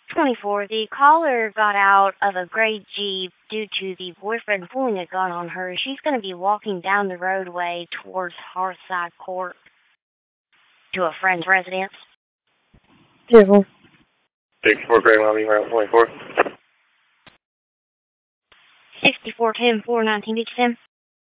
24. The caller got out of a gray Jeep due to the boyfriend pulling a gun on her. She's going to be walking down the roadway towards Hearthside Court to a friend's residence. 2-4. 64 Gray Miami, route 24. 6410 419 Beach 10.